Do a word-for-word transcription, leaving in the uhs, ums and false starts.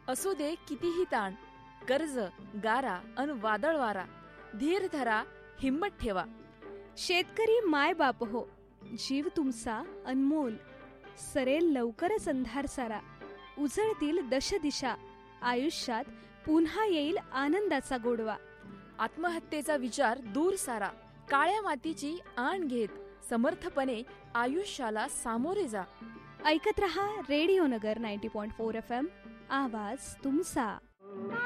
असू दे कितीही ताण, कर्ज, गारा अन वादळ वारा, धीर धरा, हिम्मत ठेवा. शेतकरी माय बाप हो, जीव तुमचा अनमोल. सरेल लवकरच अंधार सारा, उजळतील दशदिशा. आयुष्यात पुन्हा येईल आनंदाचा गोडवा. आत्महत्येचा विचार दूर सारा, काळ्या मातीची आण घेत समर्थपणे आयुष्याला सामोरे जा. ऐकत रहा रेडिओ नगर नव्वद पॉइंट चार एफ एम, आवाज तुमचा.